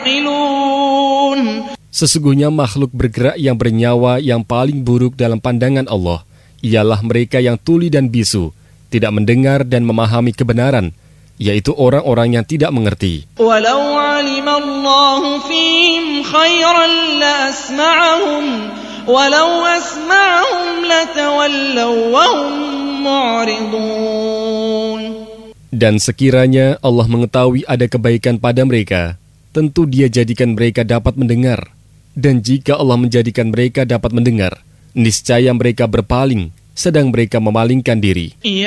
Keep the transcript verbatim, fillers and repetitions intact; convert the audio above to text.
يعقلون. Sesungguhnya makhluk bergerak yang bernyawa yang paling buruk dalam pandangan Allah ialah mereka yang tuli dan bisu, tidak mendengar dan memahami kebenaran, yaitu orang-orang yang tidak mengerti. Walau alim Allah fihim khairan la asma'ahum walau asma'ahum latawallaw wa hum mu'ridun. Dan sekiranya Allah mengetahui ada kebaikan pada mereka, tentu Dia jadikan mereka dapat mendengar. Dan jika Allah menjadikan mereka dapat mendengar, niscaya mereka berpaling, sedang mereka memalingkan diri.